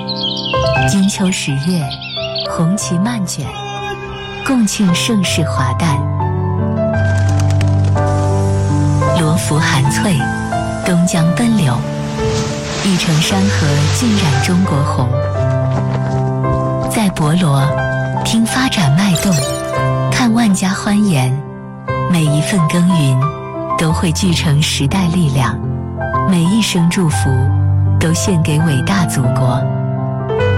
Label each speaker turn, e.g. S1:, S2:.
S1: 金秋10月，红旗漫卷，共庆盛世华诞。罗浮含翠，东江奔流，玉城山河浸染中国红。在博罗，听发展脉动，看万家欢颜，每一份耕耘都汇聚成时代力量，每一声祝福都献给伟大祖国。